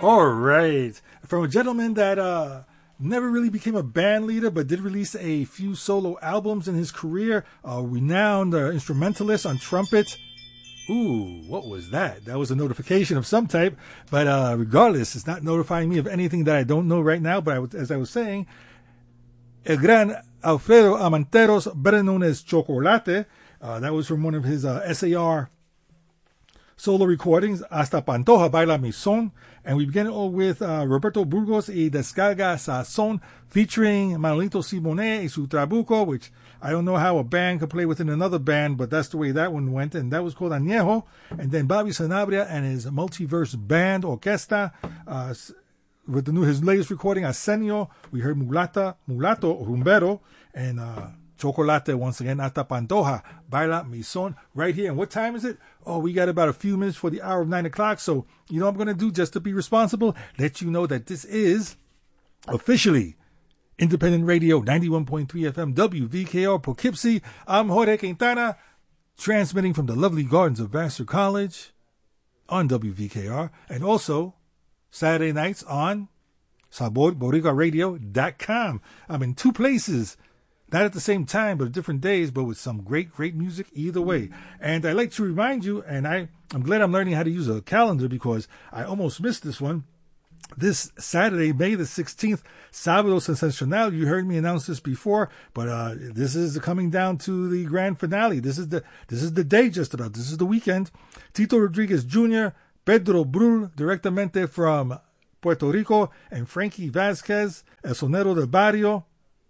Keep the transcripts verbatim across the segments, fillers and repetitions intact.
All right. From a gentleman that uh, never really became a band leader, but did release a few solo albums in his career, a renowned uh, instrumentalist on trumpet. Ooh, what was that? That was a notification of some type. But uh, regardless, it's not notifying me of anything that I don't know right now. But I was, as I was saying, El Gran Alfredo Armenteros, better known as Chocolate. Uh, that was from one of his uh, S A R solo recordings, Hasta Pantoja Baila Mi Son. And we begin with uh, Roberto Burgos y Descarga Sazón, featuring Manolito Simone y su Trabuco, which I don't know how a band could play within another band, but that's the way that one went. And that was called Añejo. And then Bobby Sanabria and his multiverse band, Orquesta, uh, with the new, his latest recording, Arsenio. We heard Mulata, Mulato, Rumbero, and uh, Chocolate once again, Hasta Pantoja, Baila Mi Son, right here. And what time is it? Oh, we got about a few minutes for the hour of nine o'clock. So, you know what I'm going to do just to be responsible? Let you know that this is officially Independent Radio, ninety-one point three F M, W V K R, Poughkeepsie. I'm Jorge Quintana, transmitting from the lovely gardens of Vassar College on W V K R, and also Saturday nights on Sabor Boricua Radio dot com. I'm in two places. Not at the same time, but different days, but with some great, great music either way. And I'd like to remind you, and I, I'm glad I'm learning how to use a calendar because I almost missed this one. This Saturday, May the sixteenth, Sábado Sensacional. You heard me announce this before, but uh, this is coming down to the grand finale. This is the this is the day just about. This is the weekend. Tito Rodriguez Junior, Pedro Brul, directamente from Puerto Rico, and Frankie Vasquez, El Sonero del Barrio,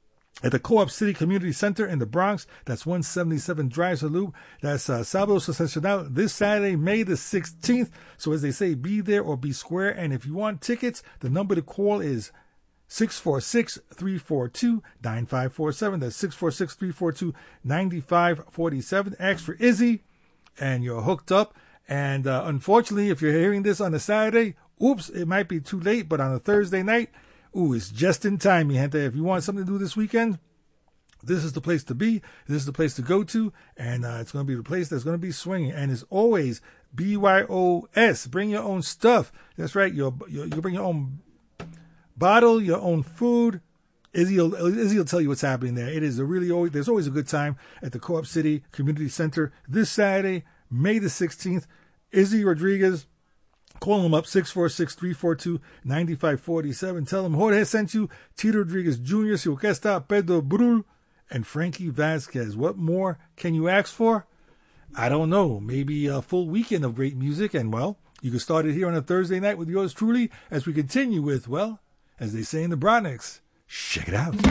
at the Co-op City Community Center in the Bronx. That's one seventy-seven Drive Salute. That's uh, Sábado Sensacional this Saturday, May the sixteenth. So as they say, be there or be square. And if you want tickets, the number to call is six four six, three four two, nine five four seven. That's six four six, three four two, nine five four seven. Ask for Izzy, and you're hooked up. And uh, unfortunately, if you're hearing this on a Saturday, oops, it might be too late. But on a Thursday night, ooh, it's just in time, mi gente. If you want something to do this weekend, this is the place to be. This is the place to go to. And uh, it's going to be the place that's going to be swinging. And as always, B Y O S. Bring your own stuff. That's right. You'll, you'll, you'll bring your own bottle, your own food. Izzy will, Izzy will tell you what's happening there. It is a really always, there's always a good time at the Co-op City Community Center this Saturday, May the sixteenth. Izzy Rodriguez. Call him up, six four six, three four two, nine five four seven. Tell him Jorge sent you, Tito Rodriguez Junior, Su Orquesta, Pedro Brul, and Frankie Vasquez. What more can you ask for? I don't know. Maybe a full weekend of great music. And, well, you can start it here on a Thursday night with yours truly as we continue with, well, as they say in the Bronx, check it out.